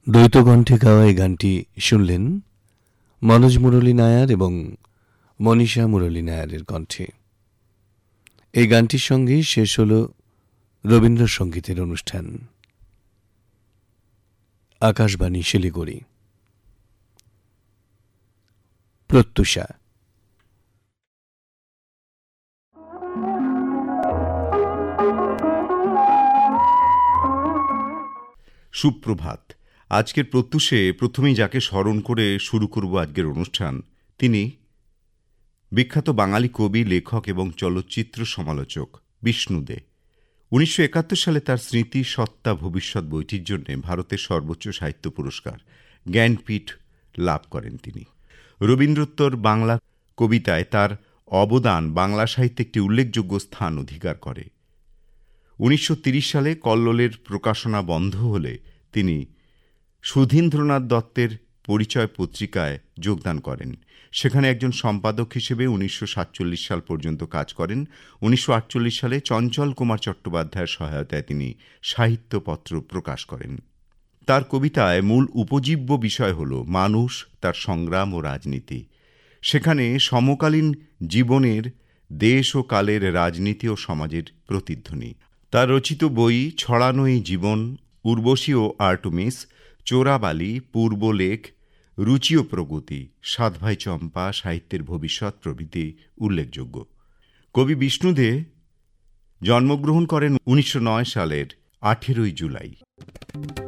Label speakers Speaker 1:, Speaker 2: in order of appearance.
Speaker 1: দ্বৈতকণ্ঠে গাওয়া এই গানটি শুনলেন মনোজ মুরলী নায়ার এবং মনীষা মুরলী নায়ারের কণ্ঠে। এই গানটির সঙ্গেই শেষ হল রবীন্দ্রসঙ্গীতের অনুষ্ঠান। আকাশবাণী শিলিগুড়ি। প্রত্যুষা।
Speaker 2: সুপ্রভাত। আজকের প্রত্যুষে প্রথমেই যাকে স্মরণ করে শুরু করব আজকের অনুষ্ঠান, তিনি বিখ্যাত বাঙালি কবি, লেখক এবং চলচ্চিত্র সমালোচক বিষ্ণু দে। 1971 সালে তার স্মৃতি সত্তা ভবিষ্যৎ বইটির জন্য ভারতের সর্বোচ্চ সাহিত্য পুরস্কার জ্ঞানপীঠ লাভ করেন তিনি। রবীন্দ্রোত্তর বাংলা কবিতায় তার অবদান বাংলা সাহিত্যে একটি উল্লেখযোগ্য স্থান অধিকার করে। 1930 সালে কল্লোলের প্রকাশনা বন্ধ হলে তিনি সুধীন্দ্রনাথ দত্তের পরিচয় পত্রিকায় যোগদান করেন। সেখানে একজন সম্পাদক হিসেবে 1947 সাল পর্যন্ত কাজ করেন। 1948 সালে চঞ্চল কুমার চট্টোপাধ্যায়ের সহায়তায় তিনি সাহিত্যপত্র প্রকাশ করেন। তার কবিতায় মূল উপজীব্য বিষয় হল মানুষ, তার সংগ্রাম ও রাজনীতি। সেখানে সমকালীন জীবনের, দেশ ও কালের রাজনীতি ও সমাজের প্রতিধ্বনি। তার রচিত বই ছড়ানো এই জীবন, উর্বশী ও আর্টেমিস, চোরাবালি, পূর্বলেখ, রুচি ও প্রগতি, সাত ভাই চম্পা, সাহিত্যের ভবিষ্যৎ প্রভৃতি উল্লেখযোগ্য। কবি বিষ্ণু দে জন্মগ্রহণ করেন 1909 সালের 18 জুলাই।